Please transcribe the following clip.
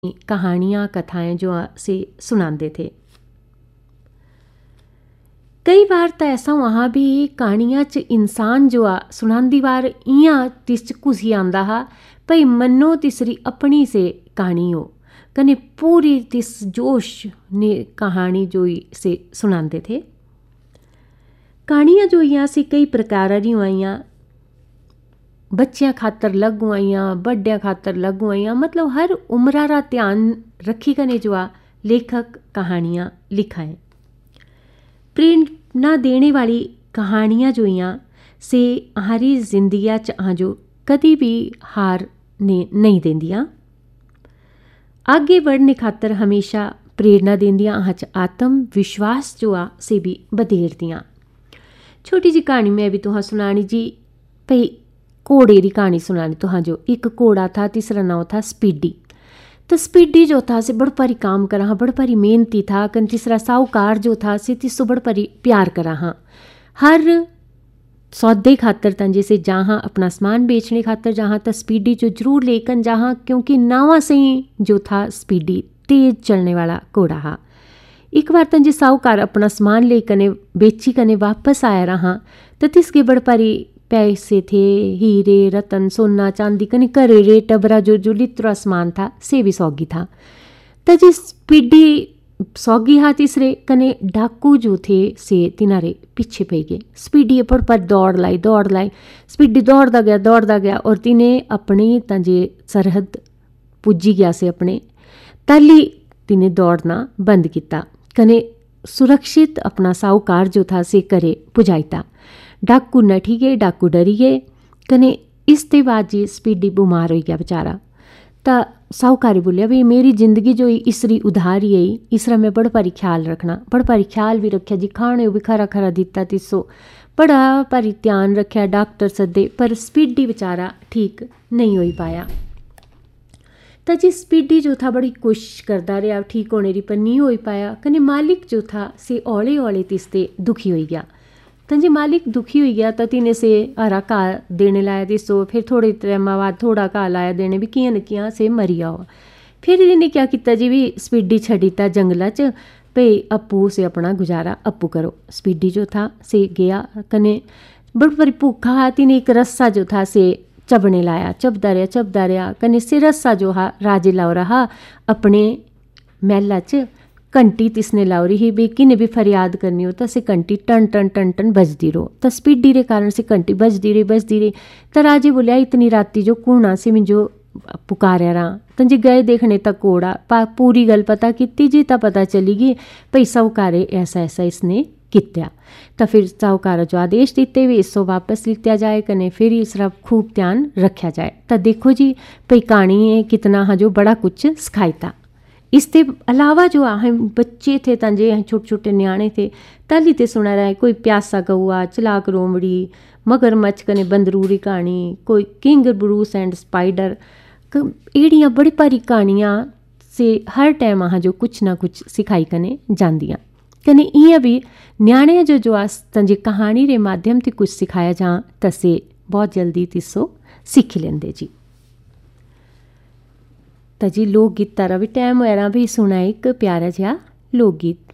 कहानियाँ कथाएं जो से सुनाते थे। कई बार तो ऐसा वहाँ भी कहानियाँ च इंसान जो सुनांदी बार इयां तिस घुसी आंदा हा भई मन्नो तिसरी अपनी से कहानी हो कने पूरी तिस जोश ने कहानी जो से सुनाते थे। कहानियाँ जो इयां से कई प्रकार दी आइयां, बच्चियां खातर लगू आइयां, बड्डियां खातर लगू आइयां, मतलब हर उम्र रा ध्यान रखी कने जो लेखक कहानियाँ लिखाएं। प्रेरणा देने वाली कहानियाँ जो इयां से हमारी जिंदगी च जो कभी भी हार ने नहीं देंदियां, आगे बढ़ने खातर हमेशा प्रेरणा देंदियां, अहां च आत्मविश्वास जो से भी बधेरदियां। छोटी जी कहानी मैं भी तुहां सुनानी जी, भई घोड़े की कहानी सुनानी तुहां जो। एक घोड़ा था, तीसरा नाम था स्पीडी। तो स्पीडी जो था से बड़ भारी काम करा हाँ, बड़ भारी मेहनती था। कन तीसरा साहूकार जो था से तिसो बड़ भारी प्यार करा हाँ। हर सौदे खातर तन जैसे जहाँ अपना सामान बेचने खातर जहाँ तक स्पीडी जो जरूर लेकन जहाँ, क्योंकि नावा से ही जो था स्पीडी तेज चलने वाला घोड़ा हा। एक बार तन जे साहूकार अपना सामान ले कने बेची कने वापस आया रहा तो तिसके बड़ भारी पैसे थे, हीरे रतन सोना चांदी कने करे रे टबरा जो लित्रा सामान था से भी सौगी था। तो जी स्पीडी सौगी हा तीसरे कने डाकू जो थे से तिनारे पीछे पे गए। स्पीडी पर दौड़ लाई। स्पीडी दौड़दा गया और तिने अपने तंजे सरहद पुजी गया से अपने तली तिने दौड़ना बंद किया कने सुरक्षित अपना साहूकार जो था से करे पुजाईता। डाकू नठी गए, डाकू डरी गए कने इसते बाद जी स्पीडी बीमार हो गया बेचारा। तो साहूकार बोलिया भी मेरी जिंदगी जो इसरी उधारी है, इसरा मैं बड़ भारी ख्याल रखना। बड़ भारी ख्याल भी रखा जी, खाने भी खरा दिता तिसो, बड़ा भारी ध्यान रखा, डॉक्टर सदे, पर स्पीडी बेचारा ठीक नहीं हो पाया। तो जी स्पीडी जो था बड़ी कोशिश करता रहा ठीक होने की, पर नहीं हो पाया। कने मालिक जो था से औले तिसते दुखी हो गया। तो जी मालिक दुखी हो गया तो तिने से हरा घा देने लाया तिसो। फिर थोड़े टाइम बाद थोड़ा घा लाया देने भी कियां न कियां से मरी आओ। फिर इन्हें क्या किया जी भी स्पीडी छड़ीता जंगला च, भई अप्पू से अपना गुजारा अप्पू करो। स्पीडी जो था से गया कने बड़ बड़ी भूखा हा, तिने एक रस्सा जो था से चबने लाया, चबदा रहा कने से रस्सा जो हा राजे लाओ रहा अपने महला च। घंटी तिसने लाओ रही भी किने भी फरियाद करनी हो तो से घंटी टन टन बजती रहो। तो स्पीडी रे कारण से घंटी बजती रही। तो राजे बोलिया इतनी राती जो कूणा से मिजो पुकारा रहा। तो जी गए देखने तक घोड़ा पूरी गल पता की जी, तो पता चली गई भई साहूकारे ऐसा इसने कित्या। तो फिर साहूकार जो आदेश दिते भी इसो वापस लिया जाए कने फिर इसरा खूब ध्यान रखा जाए। तो देखो जी भई कहानी कितना हाँ जो बड़ा कुछ सिखाईता। इसके अलावा जो हम बच्चे थे तंजे छोटे छोटे न्याणे थे तली ते सुना रहे कोई प्यासा कौआ, चलाक लोमड़ी, मगरमच्छ कने बंदरूरी कहानी, कोई किंग ब्रूस एंड स्पाइडर, एड़ियाँ बड़ी भारी कहानियाँ से हर टाइम हाँ जो कुछ ना कुछ सिखाई कने जांदियाँ। कने इं भी न्याणे जो तंजे कहानी रे माध्यम से कुछ सिखाया जा तसे बहुत जल्दी तिसो सीख लेंदे जी। तो जी लोकगीत तारा भी टाइम होया भी सुना एक प्यारा जिहा लोकगीत।